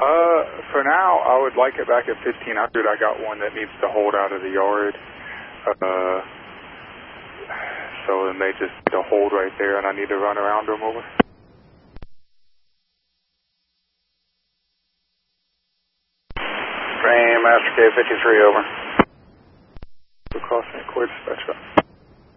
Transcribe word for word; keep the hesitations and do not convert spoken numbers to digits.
Uh, for now, I would like it back at fifteen hundred. I got one that needs to hold out of the yard. Uh, so it may just need to hold right there, and I need to run around them over. Frame Master K fifty-three, over. Crossing Accord Dispatch.